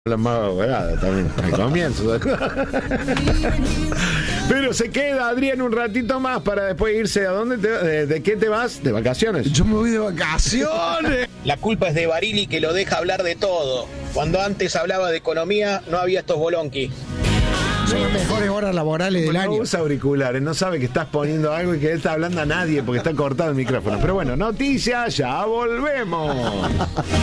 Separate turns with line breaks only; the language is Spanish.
La más abogada también, al comienzo. Pero se queda Adrián un ratito más para después irse. ¿A dónde de qué te vas? ¿De vacaciones?
Yo me voy de vacaciones.
La culpa es de Barili, que lo deja hablar de todo. Cuando antes hablaba de economía, no había estos bolonquis.
Son las mejores horas laborales del año.
No usa auriculares, no sabe que estás poniendo algo y que él está hablando a nadie porque está cortado el micrófono. Pero bueno, noticias, ya volvemos.